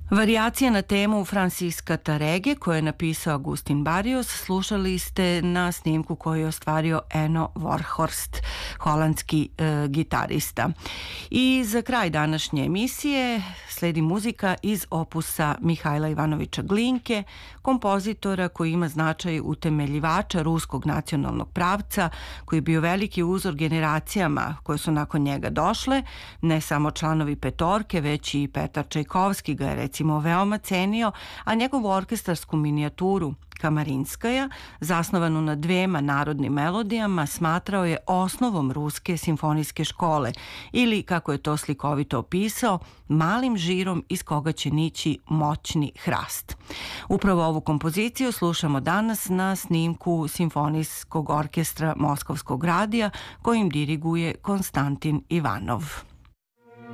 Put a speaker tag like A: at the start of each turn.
A: Varijacije na temu Francisca Tarege, koje je napisao Agustin Barrios, slušali ste na snimku koju je ostvario Eno Vorhorst, holandski gitarista. I za kraj današnje emisije sledi muzika iz opusa Mihajla Ivanovića Glinke, kompozitora koji ima značaj utemeljivača ruskog nacionalnog pravca, koji je bio veliki uzor generacijama koje su nakon njega došle, ne samo članovi Petorke, već i Petar Čajkovski ga je recimo veoma cenio, a njegovu orkestarsku minijaturu Kamarinskaja, zasnovanu na dvema narodnim melodijama, smatrao je osnovom ruske simfonijske škole ili, kako je to slikovito opisao, malim žirom iz koga će nići moćni hrast. Upravo ovu kompoziciju slušamo danas na snimku Simfonijskog orkestra Moskovskog radija kojim diriguje Konstantin Ivanov.